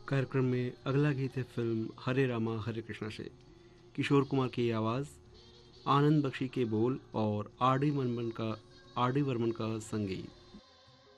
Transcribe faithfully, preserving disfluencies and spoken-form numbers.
कार्यक्रम में अगला गीत है फिल्म हरे रामा हरे कृष्णा से। किशोर कुमार की आवाज़, आनंद बख्शी के बोल और आर डी बर्मन का आर डी बर्मन का संगीत।